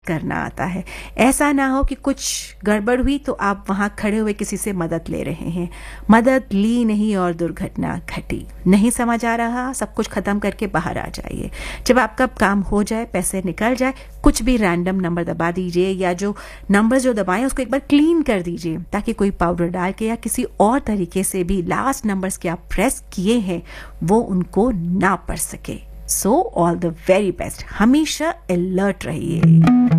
करना आता है। ऐसा ना हो कि कुछ गड़बड़ हुई तो आप वहां खड़े हुए किसी से मदद ले रहे हैं, मदद ली नहीं और दुर्घटना घटी। नहीं समझ आ रहा, सब कुछ खत्म करके बाहर आ जाइए। जब आपका काम हो जाए, पैसे निकल जाए, कुछ भी रैंडम नंबर दबा दीजिए, या जो नंबर जो दबाएं उसको एक बार क्लीन कर दीजिए, ताकि कोई पाउडर डाल के या किसी और तरीके से भी लास्ट नंबर्स के आप प्रेस किए हैं वो उनको ना पढ़ सके। So all the very best, हमेशा अलर्ट रहिए।